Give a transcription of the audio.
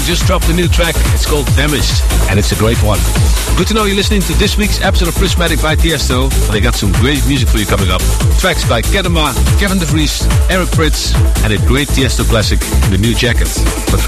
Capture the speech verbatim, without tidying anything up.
just dropped a new track. It's called Damaged, and it's a great one. Good to know you're listening to this week's episode of Prismatic by Tiesto. They got some great music for you coming up. Tracks by Kedema, Kevin De Vries, Eric Prydz, and a great Tiesto classic, The New Jacket. But